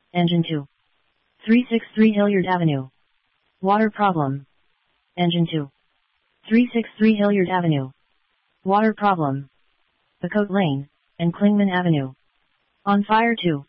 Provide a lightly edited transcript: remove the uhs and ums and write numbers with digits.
Engine 2. 363 Hilliard Avenue. Water problem. Engine 2. 363 Hilliard Avenue. Water problem. Bacote Lane, and Clingman Avenue. On fire 2.